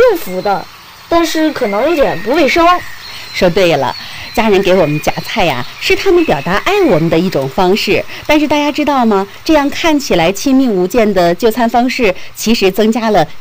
福的，但是可能有点不卫生。 说对了，家人给我们夹菜呀，是他们表达爱我们的一种方式。但是大家知道吗？这样看起来亲密无间的就餐方式，其实增加了